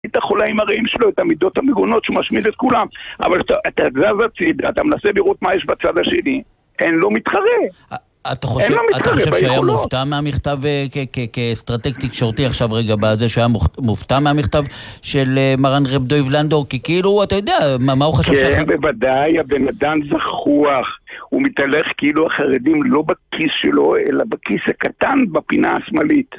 את החולאים הרעים שלו, את המידות המגונות שהוא משמיד את כולם. אבל אתה זז הצידה, אתה מנסה לראות מה יש בצד השני, אין לו מתחרה. אתה חושב שהיה מופתע מהמכתב כאסטרטג תקשורתי עכשיו רגע בזה שהיה מופתע מהמכתב של מרן רב דוב לנדאו, כי כאילו אתה יודע מה הוא חשב כן, בוודאי, הבן אדם זכוח, הוא מתהלך כאילו החרדים לא בכיס שלו אלא בכיס הקטן בפינה השמאלית.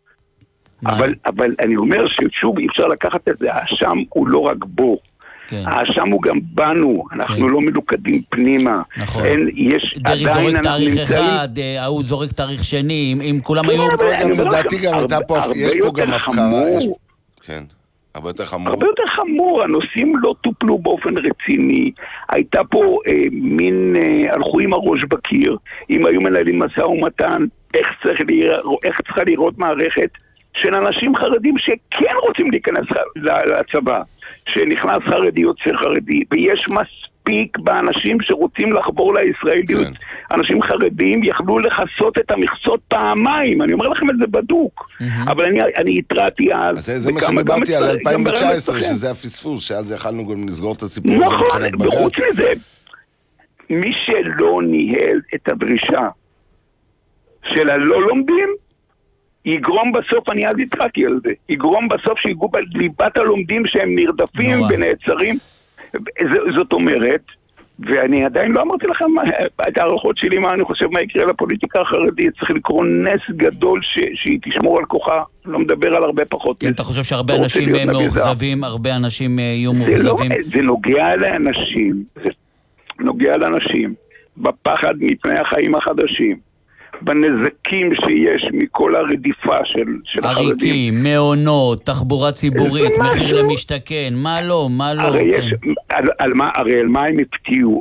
אבל אני אומר ששוב אי אפשר לקחת את זה, האשם הוא לא רק בו, האשם הוא גם בנו, אנחנו לא מלוכדים פנימה. דרי זורק תאריך אחד, הוא זורק תאריך שני, אם כולם היו... לדעתי גם הייתה פה, יש פה גם הפקרה, כן, הרבה יותר חמור. הרבה יותר חמור, הנושאים לא טופלו באופן רציני, הייתה פה מין, הלכו עם הראש בקיר, אם היו מנהלים משא ומתן, איך צריכה לראות מערכת של אנשים חרדים שכן רוצים להיכנס לצבא, שנכנס חרדי יוצא חרדי, ויש מספיק באנשים שרוצים לחבור לישראליות. אנשים חרדים יכלו לחסות את המכסות פעמיים, אני אומר לכם את זה בדוק, אבל אני התרעתי אז. זה מה שדיברתי על 2019, שזה הפספוס, שאז יכלנו גם לסגור את הסיפור הזה מבחינת בג"ץ. נכון, וחוץ לזה, מי שלא ניהל את הדרישה של הלא לומדים, יגרום בסוף, אני אז התחלתי על זה, יגרום בסוף שיגעו בליבת הלומדים שהם נרדפים ונעצרים. זאת אומרת, ואני עדיין לא אמרתי לכם את הערכות שלי, מה אני חושב מה יקרה לפוליטיקה החרדית, צריך לקרוא נס גדול שהיא תשמור על כוחה, לא מדבר על הרבה פחות. אתה חושב שהרבה אנשים מאוכזבים, הרבה אנשים יהיו מאוכזבים? זה נוגע לאנשים, זה נוגע לאנשים, בפחד מפני החיים החדשים, בנזקים שיש מכל הרדיפה של החרדים. עריקים, מעונות, תחבורה ציבורית, מחיר למשתכן, מה לא? הרי על מה הם הפתיעו?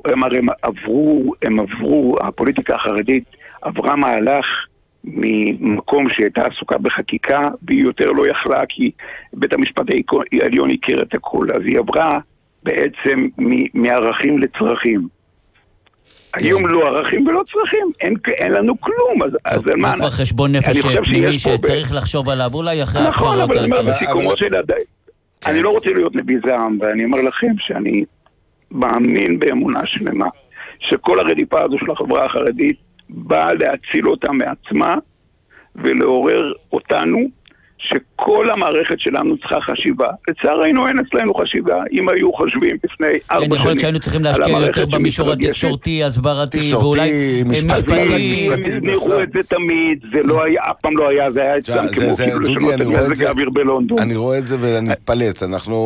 הם עברו, הפוליטיקה החרדית עברה מהלך ממקום שהייתה עסוקה בחקיקה, והיא יותר לא יכלה, כי בית המשפט העליון הכיר את הכל, אז היא עברה בעצם מערכים לצרכים. היום לא ערכים ולא צרכים, אין לנו כלום, אז מה? כבר חשבון נפש פנימי שצריך לחשוב עליו, אולי אחרי נכון, אבל אני אומר בסיכומו של עדיין, אני לא רוצה להיות נביא זעם, ואני אומר לכם שאני מאמין באמונה שלמה, שכל הרדיפה הזו של החברה החרדית באה להציל אותה מעצמה, ולעורר אותנו, שכל המערכת שלנו צריכה חשיבה. לצערנו אין אצלנו חשיבה, אם היו חושבים לפני 4 שנים. יכול להיות שהיינו צריכים להשקיע יותר במישור התקשורתי, הסברתי, ואולי משפטי. הם הזניחו את זה תמיד, זה לא היה, אף פעם לא היה, זה היה אצלם כמו כאילו לשנות את מזג האוויר בלונדון. אני רואה את זה ואני מתפלץ, אנחנו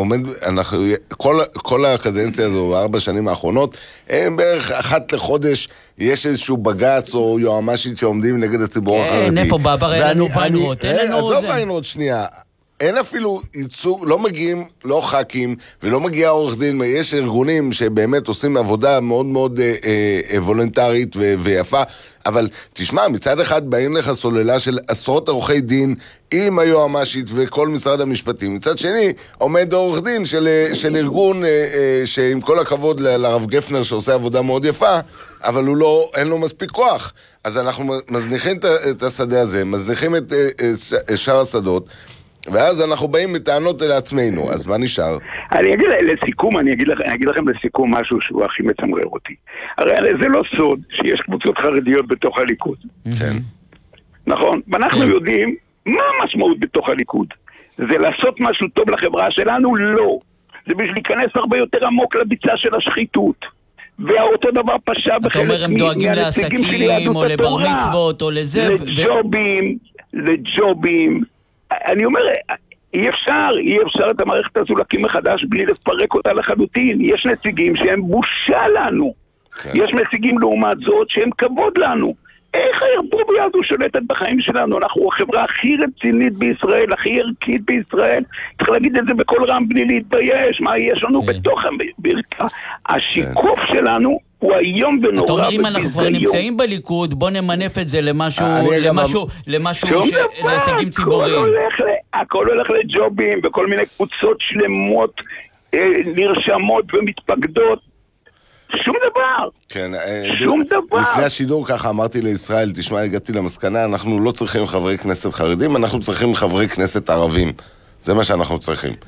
כל הקדנציה הזו, 4 שנים האחרונות, הם בערך אחת לחודש, יש איזשהו בגץ או יועמשית שעומדים נגד הציבור החרדי. איפה בעבר אין לנו ויינרוט, עזוב ויינרוט שנייה, אין אפילו ייצוג, לא מגיעים, לא ח"כים ולא מגיע עורך דין, יש ארגונים שבאמת עושים עבודה מאוד מאוד וולונטרית ויפה, אבל תשמע, מצד אחד באים לך סוללה של עשרות עורכי דין עם היועמשית וכל משרד המשפטים, מצד שני עומד עורך דין של ארגון שעם כל הכבוד לרב גפנר שעושה עבודה מאוד יפה, אבל אין לו מספיק כוח. אז אנחנו מזניחים את השדה הזה, מזניחים את שאר השדות, ואז אנחנו באים מטענות לעצמנו. אז מה נשאר? אני אגיד לכם לסיכום משהו שהוא הכי מצמרר אותי. הרי זה לא סוד שיש קבוצות חרדיות בתוך הליכוד. כן. נכון? ואנחנו יודעים מה המשמעות בתוך הליכוד. זה לעשות משהו טוב לחברה שלנו? לא. זה בשביל להיכנס הרבה יותר עמוק לביצה של השחיתות. ואותו דבר פשע בחלק אתה אומר הם דואגים לעסקים או לבר מצוות או לזה לג'ובים. אני אומר, אי אפשר את המערכת הזו להקים מחדש בלי לפרק אותה לחלוטין. יש נציגים שהם בושה לנו, יש נציגים לעומת זאת שהם כבוד לנו. איך הערבוביה הזו שולטת בחיים שלנו? אנחנו החברה הכי רצינית בישראל, הכי ערכית בישראל, צריך להגיד את זה בכל רם בלי להתבייש. מה יש לנו בתוך הברכת? השיקוף שלנו הוא היום ונורא. אתה אומר, אם אנחנו כבר נמצאים בליכוד, בוא נמנף את זה למשהו להישגים ציבוריים. הכל הולך לג'ובים וכל מיני קבוצות שלמות נרשמות ומתפקדות. שום דבר. כן, שום דבר. לפני השידור ככה אמרתי לישראל, תשמע, הגעתי למסקנה, אנחנו לא צריכים חברי כנסת חרדים, אנחנו צריכים חברי כנסת ערבים. זה מה שאנחנו צריכים.